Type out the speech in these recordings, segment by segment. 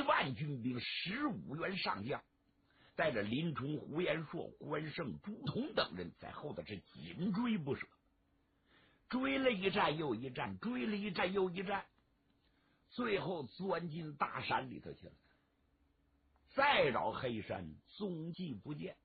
万军兵，15员上将，带着林冲、胡延硕、关胜、朱仝等人在后头是紧追不舍，追了一战又一战，追了一战又一战，最后钻进大山里头去了。再绕黑山，踪迹不见。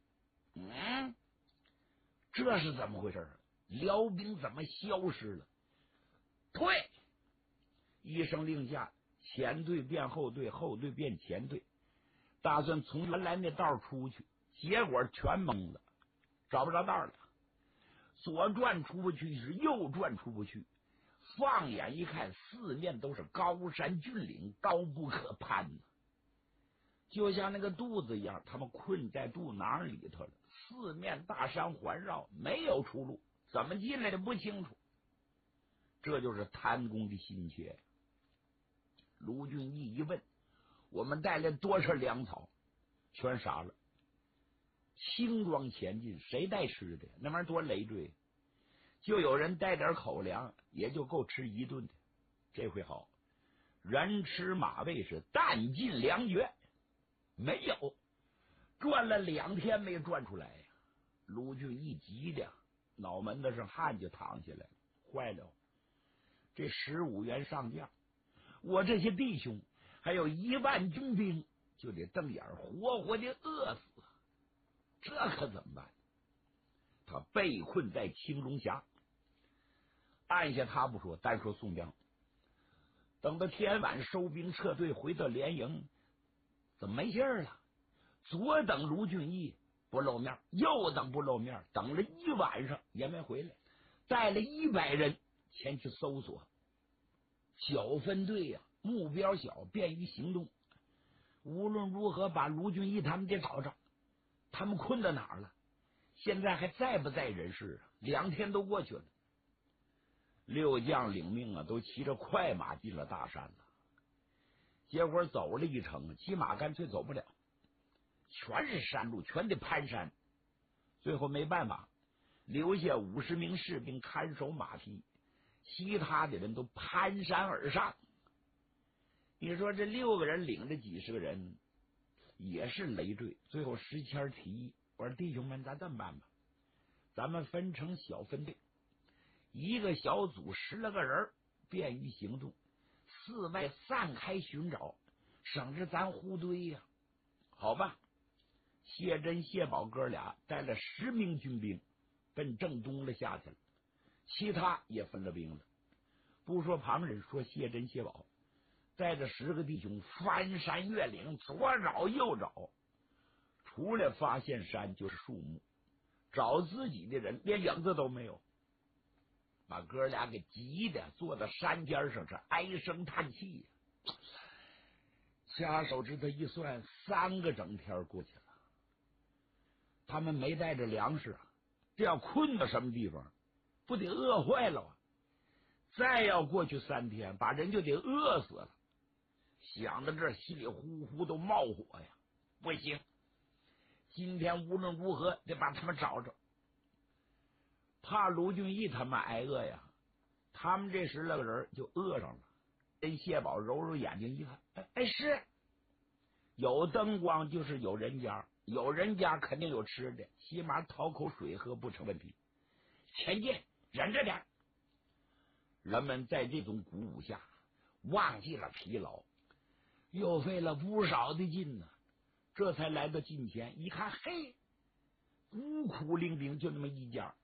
这是怎么回事？辽兵怎么消失了？退！一声令下，前队变后队，后队变前队，打算从原来那道出去，结果全懵了，找不着道了。左转出不去，是右转出不去。放眼一看，四面都是高山峻岭，高不可攀呢。就像那个肚子一样，他们困在肚囊里头了。四面大山环绕，没有出路，怎么进来的不清楚。这就是贪功的心切。卢俊义一问，我们带来多少粮草？全傻了。轻装前进，谁带吃的？那玩意儿多累赘。就有人带点口粮，也就够吃一顿的。这回好，人吃马喂，是弹尽粮绝。没有，转了2天没转出来呀！卢俊义急的脑门子上汗就淌下来了，坏了！这15员上将，我这些弟兄还有1万军兵，就得瞪眼活活的饿死，这可怎么办？他被困在青龙峡，按下他不说，单说宋江。等到天晚收兵撤退，回到连营，怎么没信儿了？左等卢俊义不露面，右等不露面，等了一晚上也没回来。带了100人前去搜索，小分队呀，目标小，便于行动。无论如何把卢俊义他们得找着，他们困到哪儿了？现在还在不在人世啊？2天都过去了。6将领命啊，都骑着快马进了大山了。结果走了一程，骑马干脆走不了，全是山路，全得攀山。最后没办法，留下50名士兵看守马匹，其他的人都攀山而上。你说这6个人领着几十个人，也是累赘。最后石谦提议，我说弟兄们，咱这么办吧，咱们分成小分队，一个小组10来个人，便于行动，四外散开寻找，省着咱糊堆呀。好吧，谢珍、谢宝哥俩带了10名军兵奔正东了下去了，其他也分了兵了。不说旁人，说谢珍、谢宝带着10个弟兄翻山越岭，左找右找，除了发现山就是树木，找自己的人连影子都没有，把哥俩给急的坐在山尖上是唉声叹气呀。掐手指头一算，3个整天过去了，他们没带着粮食啊，这要困到什么地方，不得饿坏了啊！再要过去3天，把人就得饿死了。想到这儿，心里呼呼都冒火呀！不行，今天无论如何得把他们找着，怕卢俊义他们挨饿呀。他们这10来个人就饿上了。跟谢宝揉揉眼睛一看，是有灯光就是有人家，有人家肯定有吃的，起码讨口水喝不成问题。前进，忍着点。人们在这种鼓舞下忘记了疲劳，又费了不少的劲呢。这才来到近前，一看，嘿，孤苦伶仃，就那么一家。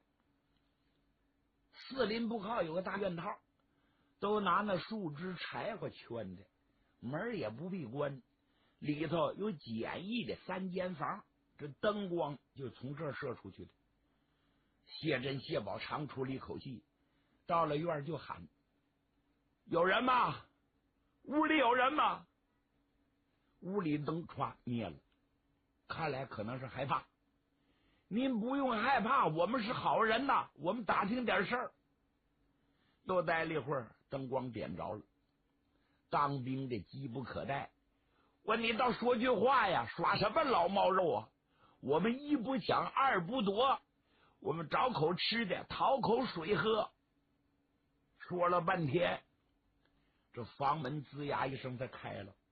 四邻不靠有个大院套，都拿那树枝柴火圈的，门也不必关，里头有简易的3间房，这灯光就从这儿射出去的。谢珍、谢宝长出了一口气，到了院就喊：“有人吗？屋里有人吗？”屋里灯歘灭了，看来可能是害怕。您不用害怕，我们是好人呐，我们打听点事儿。又待了一会儿，灯光点着了。当兵的急不可待，问你倒说句话呀，耍什么老毛肉啊？我们一不抢，二不夺，我们找口吃的，讨口水喝。说了半天，这房门吱呀一声才开了。